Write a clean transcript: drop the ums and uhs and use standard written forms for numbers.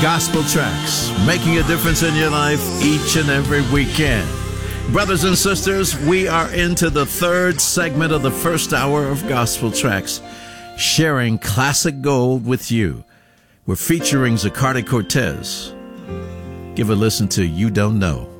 Gospel tracks, making a difference in your life each and every weekend. Brothers and sisters, we are into the third segment of the first hour of Gospel Tracks, sharing classic gold with you. We're featuring Zacardi Cortez. Give a listen to You Don't Know.